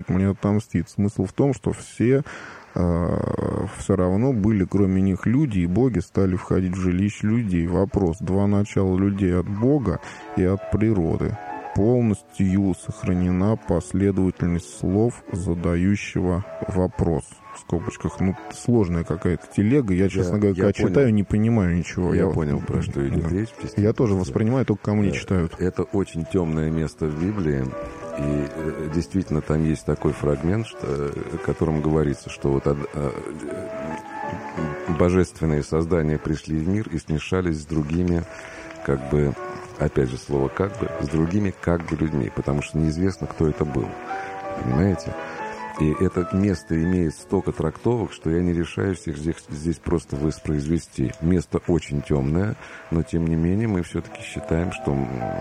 может мне отомстить. Смысл в том, что все равно были, кроме них, люди, и боги стали входить в жилище людей. Вопрос. Два начала людей: от Бога и от природы. Полностью сохранена последовательность слов задающего вопрос. В скобочках, сложная какая-то телега. Я, честно говоря, когда читаю, не понимаю ничего. Я понял, про что идет речь. Я тоже воспринимаю, только ко мне читают. Это очень темное место в Библии. И действительно там есть такой фрагмент, в котором говорится, что вот божественные создания пришли в мир и смешались с другими, опять же слово с другими людьми, потому что неизвестно, кто это был. Понимаете? И это место имеет столько трактовок, что я не решаюсь их здесь просто воспроизвести. Место очень темное, но тем не менее мы все-таки считаем, что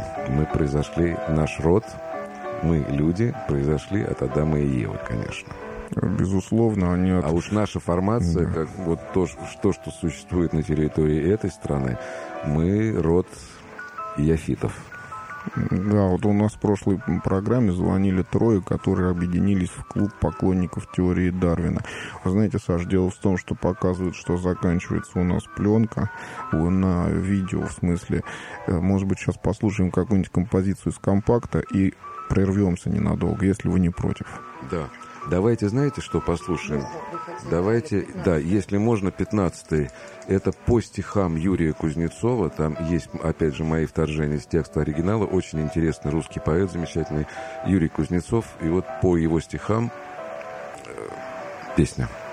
наш род, мы, люди, произошли от Адама и Евы, конечно. Безусловно, они... А уж наша формация, как вот то, что существует на территории этой страны, мы род Иофитов. Да, вот у нас в прошлой программе звонили трое, которые объединились в клуб поклонников теории Дарвина. Вы знаете, Саш, дело в том, что показывает, что заканчивается у нас пленка на видео, в смысле. Может быть, сейчас послушаем какую-нибудь композицию из компакта и прервемся ненадолго, если вы не против. Да. Давайте, знаете, что послушаем? Давайте, если можно, 15-й. Это по стихам Юрия Кузнецова. Там есть, опять же, мои вторжения с текста оригинала. Очень интересный русский поэт, замечательный Юрий Кузнецов. И вот по его стихам песня.